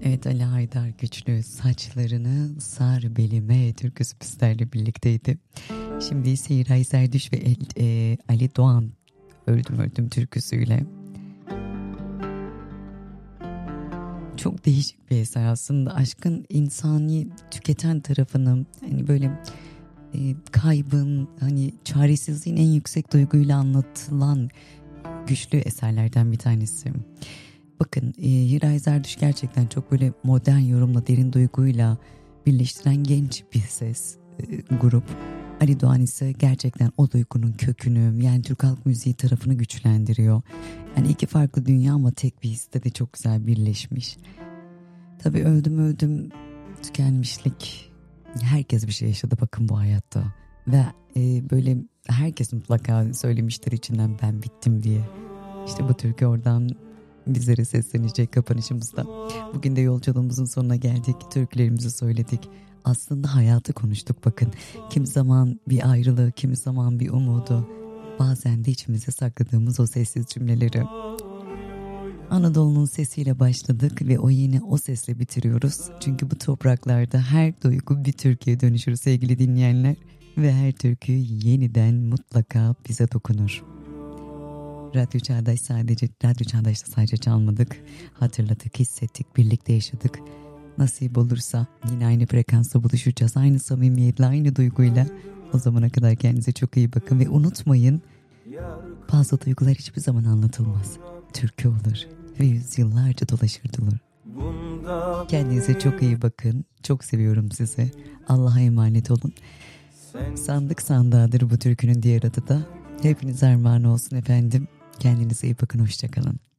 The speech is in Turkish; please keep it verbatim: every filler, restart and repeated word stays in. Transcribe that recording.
Evet, Ali Haydar Güçlü saçlarını sar belime türküsü bizlerle birlikteydi. Şimdi ise İray Zerdüş ve El- e, Ali Doğan Öldüm Öldüm türküsüyle. Çok değişik bir eser aslında. Aşkın insani tüketen tarafını, hani böyle e, kaybın, hani çaresizliğin en yüksek duyguyla anlatılan güçlü eserlerden bir tanesi. Bakın, e, Hiray Zerdüş gerçekten çok böyle modern yorumla derin duyguyla birleştiren genç bir ses e, grup. Ali Doğan ise gerçekten o duygunun kökünü, yani Türk halk müziği tarafını güçlendiriyor. Yani iki farklı dünya ama tek bir hisse de çok güzel birleşmiş. Tabii öldüm öldüm, tükenmişlik. Herkes bir şey yaşadı bakın bu hayatta. Ve e, böyle herkes mutlaka söylemiştir içinden ben bittim diye. İşte bu türkü oradan bizlere seslenecek kapanışımızda. Bugün de yolculuğumuzun sonuna geldik. Türkülerimizi söyledik. Aslında hayatı konuştuk bakın. Kimi zaman bir ayrılığı, kimi zaman bir umudu. Bazen de içimize sakladığımız o sessiz cümleleri. Anadolu'nun sesiyle başladık ve o yine o sesle bitiriyoruz. Çünkü bu topraklarda her duygu bir türküye dönüşür sevgili dinleyenler. Ve her türkü yeniden mutlaka bize dokunur. Radyo Çağdaş sadece, Radyo Çağdaş'ta sadece çalmadık. Hatırladık, hissettik, birlikte yaşadık. Nasip olursa yine aynı frekansta buluşacağız. Aynı samimiyetle, aynı duyguyla. O zamana kadar kendinize çok iyi bakın ve unutmayın, bazı duygular hiçbir zaman anlatılmaz. Türkü olur ve yüzyıllarca dolaşır durur. Kendinize çok iyi bakın. Çok seviyorum sizi. Allah'a emanet olun. Sandık sandağıdır bu türkünün diğer adı da. Hepinize armağan olsun efendim. Kendinize iyi bakın. Hoşça kalın.